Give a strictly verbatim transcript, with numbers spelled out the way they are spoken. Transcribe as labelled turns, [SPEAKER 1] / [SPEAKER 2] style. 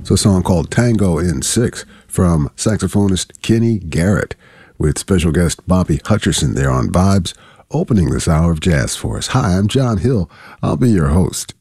[SPEAKER 1] It's a song called Tango in Six from saxophonist Kenny Garrett with special guest Bobby Hutcherson there on Vibes, opening this hour of jazz for us. Hi, I'm John Hill. I'll be your host.